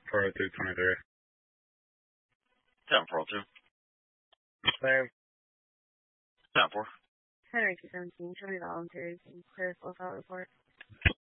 40223. 10-402. Same. 10-4. Henry 217, show me volunteers and clear full report.